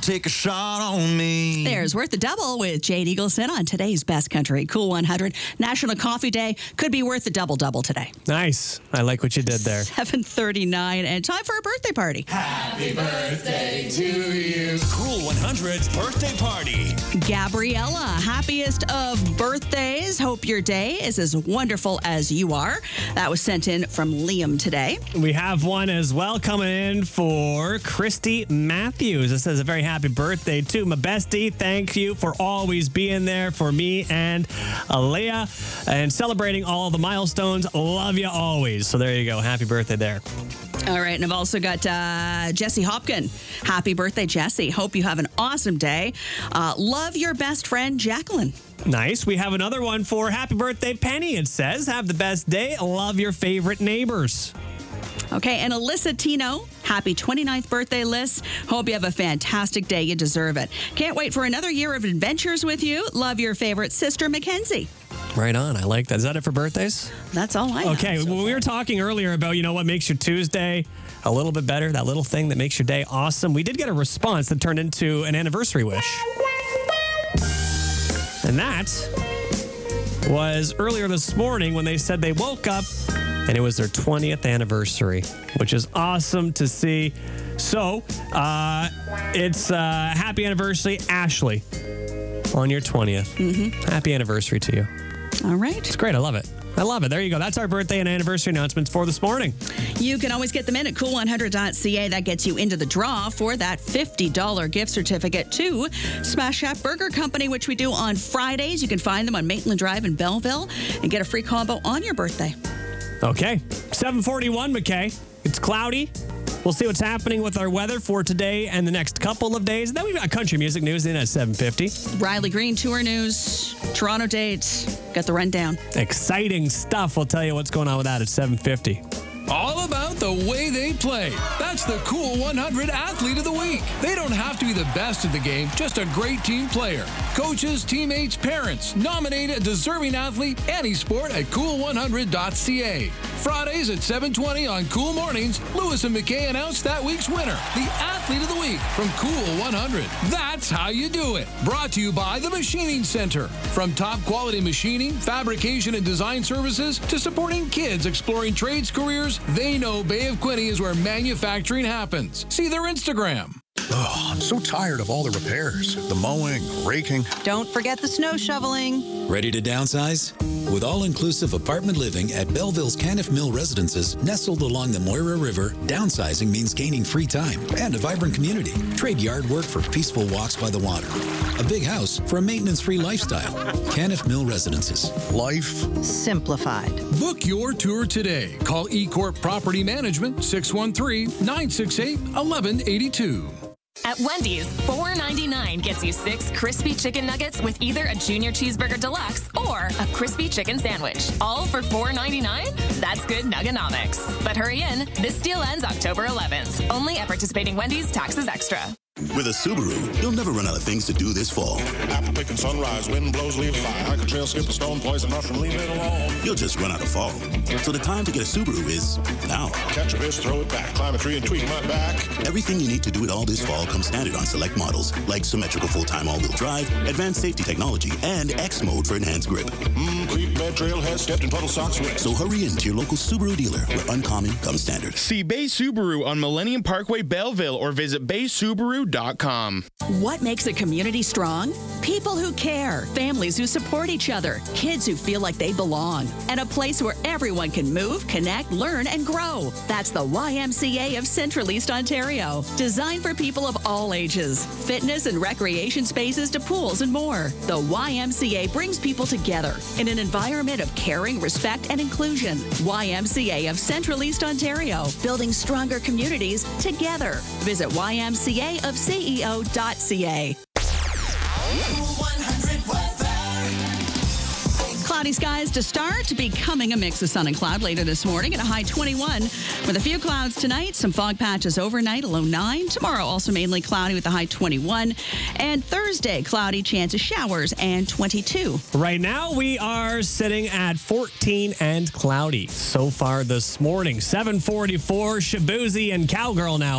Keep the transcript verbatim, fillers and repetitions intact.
take a shot on me. There's Worth the Double with Jade Eagleson on today's Best Country Cool one hundred. National Coffee Day could be worth the double-double today. Nice. I like what you did there. seven thirty-nine, and time for a birthday party. Happy birthday to you. Cool one hundred's birthday party. Gabriella, happiest of birthdays. Hope your day is as wonderful as you are. That was sent in from Liam today. We have one as well coming in for Christy Matthews. It says a very happy birthday to my bestie. Thank you for always being there for me and Alea and celebrating all the milestones. Love you always. So there you go. Happy birthday there. All right, and I've also got uh, Jesse Hopkin. Happy birthday, Jesse. Hope you have an awesome day. Uh, love your best friend, Jacqueline. Nice. We have another one for happy birthday, Penny. It says, have the best day. Love your favorite neighbors. Okay, and Alyssa Tino, happy twenty-ninth birthday, Liz. Hope you have a fantastic day. You deserve it. Can't wait for another year of adventures with you. Love your favorite sister, Mackenzie. Right on. I like that. Is that it for birthdays? That's all I have. Okay, so well, we were talking earlier about, you know, what makes your Tuesday a little bit better, that little thing that makes your day awesome. We did get a response that turned into an anniversary wish. And that was earlier this morning when they said they woke up and it was their twentieth anniversary, which is awesome to see. So, uh, it's uh, happy anniversary, Ashley, on your twentieth. Mm-hmm. Happy anniversary to you. All right. It's great. I love it. I love it. There you go. That's our birthday and anniversary announcements for this morning. You can always get them in at cool one hundred dot c a. That gets you into the draw for that fifty dollars gift certificate to Smash Shack Burger Company, which we do on Fridays. You can find them on Maitland Drive in Belleville and get a free combo on your birthday. Okay. seven forty-one, McKay. It's cloudy. We'll see what's happening with our weather for today and the next couple of days. And then we've got country music news in at seven fifty. Riley Green tour news, Toronto dates, got the rundown. Exciting stuff. We'll tell you what's going on with that at seven fifty. All about the way they play. That's the Cool one hundred Athlete of the Week. They don't have to be the best at the game, just a great team player. Coaches, teammates, parents, nominate a deserving athlete any sport at cool one hundred dot c a. Fridays at seven twenty on Cool Mornings, Lewis and McKay announce that week's winner, the Athlete of the Week from Cool one hundred. That's how you do it. Brought to you by the Machining Center. From top quality machining, fabrication, and design services to supporting kids exploring trades careers, they know Bay of Quinte is where manufacturing happens. See their Instagram. Oh, I'm so tired of all the repairs. The mowing, raking. Don't forget the snow shoveling. Ready to downsize? With all-inclusive apartment living at Belleville's Caniff Mill Residences, nestled along the Moira River, downsizing means gaining free time and a vibrant community. Trade yard work for peaceful walks by the water. A big house for a maintenance-free lifestyle. Caniff Mill Residences. Life simplified. Book your tour today. Call eCorp Property Management, six one three, nine six eight, one one eight two. At Wendy's, four ninety-nine gets you six crispy chicken nuggets with either a Junior Cheeseburger Deluxe or a crispy chicken sandwich. All for four ninety-nine? That's good nuggonomics. But hurry in. This deal ends October eleventh. Only at participating Wendy's, taxes extra. With a Subaru, you'll never run out of things to do this fall. Apple picking sunrise, wind blows, leave fire. Hiker trail, skip a stone, poison mushroom, leave it alone. You'll just run out of fall. So the time to get a Subaru is now. Catch a fish, throw it back, climb a tree and tweak mud back. Everything you need to do it all this fall comes standard on select models, like symmetrical full-time all-wheel drive, advanced safety technology, and X mode for enhanced grip. Mmm, creep, bed, trailhead, stepped in puddle socks, wet. So hurry in to your local Subaru dealer, where uncommon comes standard. See Bay Subaru on Millennium Parkway, Belleville, or visit bay subaru dot com. What makes a community strong? People who care, families who support each other, kids who feel like they belong, and a place where everyone can move, connect, learn, and grow. That's the Y M C A of Central East Ontario. Designed for people of all ages. Fitness and recreation spaces to pools and more. The Y M C A brings people together in an environment of caring, respect, and inclusion. Y M C A of Central East Ontario. Building stronger communities together. Visit Y M C A of C E O dot C A. Cloudy skies to start, becoming a mix of sun and cloud later this morning at a high twenty-one. With a few clouds tonight, some fog patches overnight, a low nine. Tomorrow also mainly cloudy with a high twenty-one. And Thursday, cloudy, chance of showers and twenty-two. Right now, we are sitting at fourteen and cloudy so far this morning. seven forty-four, Shabuzi and Cowgirl now.